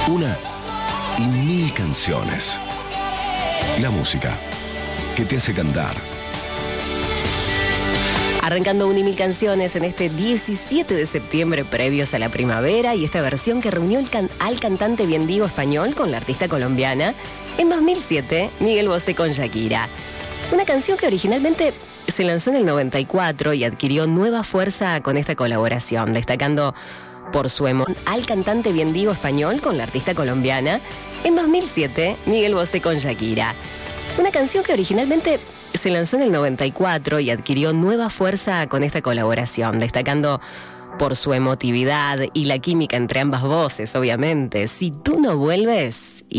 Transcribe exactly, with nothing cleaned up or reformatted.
Una y mil canciones. La música que te hace cantar. Arrancando un y mil canciones en este diecisiete de septiembre previos a la primavera, y esta versión que reunió el can- al cantante bien divo español con la artista colombiana en dos mil siete, Miguel Bosé con Shakira. Una canción que originalmente se lanzó en el noventa y cuatro y adquirió nueva fuerza con esta colaboración, destacando por su emoción al cantante bien divo español con la artista colombiana en dos mil siete, Miguel Bosé con Shakira. Una canción que originalmente se lanzó en el noventa y cuatro y adquirió nueva fuerza con esta colaboración, destacando por su emotividad y la química entre ambas voces, obviamente. Si tú no vuelves...